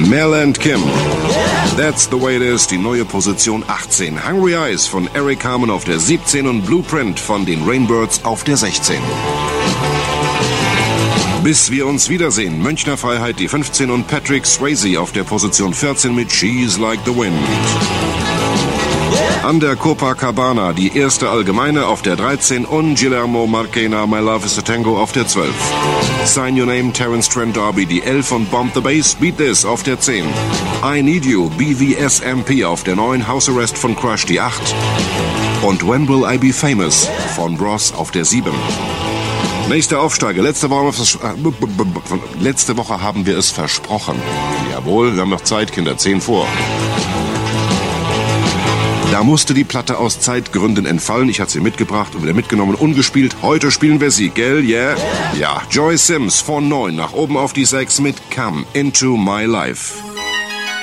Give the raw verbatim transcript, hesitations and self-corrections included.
Mel and Kim. That's the way it is, die neue Position achtzehn. Hungry Eyes von Eric Carmen auf der siebzehn und Blueprint von den Rainbirds auf der sechzehn. Bis wir uns wiedersehen, Münchner Freiheit die fünfzehn und Patrick Swayze auf der Position vierzehn mit She's Like the Wind. An der Copacabana die erste Allgemeine auf der dreizehn und Guillermo Marchena My Love is a Tango auf der zwölf. Sign Your Name Terence Trent D'Arby die elf und Bomb the Bass Beat This auf der zehn. I Need You B V S M P auf der neun, House Arrest von Crush die acht und When Will I Be Famous von Bros auf der sieben. Nächster Aufsteiger. Letzte Woche, letzte Woche haben wir es versprochen. Jawohl, wir haben noch Zeit, Kinder, zehn vor. Da musste die Platte aus Zeitgründen entfallen. Ich hatte sie mitgebracht und wieder mitgenommen, ungespielt. Heute spielen wir sie, gell? Yeah? Ja, Joy Sims von neun nach oben auf die sechs mit Come Into My Life.